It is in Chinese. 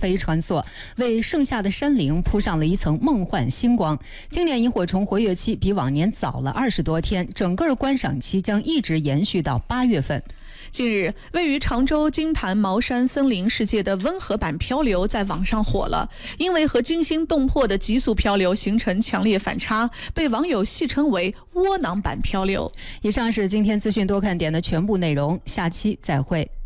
飞穿梭，为盛夏的山林铺上了一层梦幻星光。今年萤火虫活跃期比往年早了20多天，整个观赏期将一直延续到8月份。 近日，位于常州金坛茅山森林世界的温和版漂流在网上火了，因为和惊心动魄的急速漂流形成强烈反差，被网友戏称为窝囊版漂流。 以上是今天资讯多看点的全部内容，下期再会。